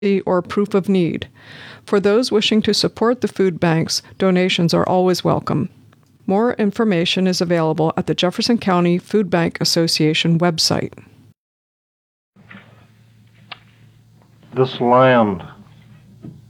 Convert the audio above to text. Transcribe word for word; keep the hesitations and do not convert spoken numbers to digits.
or proof of need. For those wishing to support the food banks, donations are always welcome. More information is available at the Jefferson County Food Bank Association website. This land